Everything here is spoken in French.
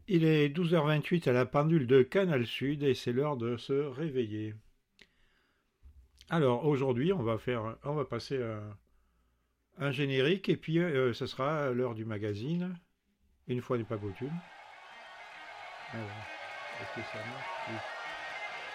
Il est 12h28 à la pendule de Canal Sud et c'est l'heure de se réveiller. Alors aujourd'hui, on va passer un générique et puis ce sera l'heure du magazine. Une fois n'est pas coutume. Alors, est-ce que ça marche? Oui.